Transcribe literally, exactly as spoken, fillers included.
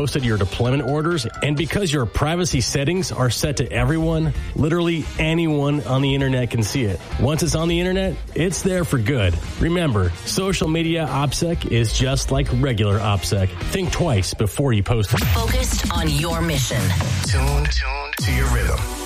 posted your deployment orders, and because your privacy settings are set to everyone, literally anyone on the internet can see it. Once it's on the internet, it's there for good. Remember, social media OPSEC is just like regular OPSEC. Think twice before you post it. Focused on your mission. Tuned, tuned to your rhythm.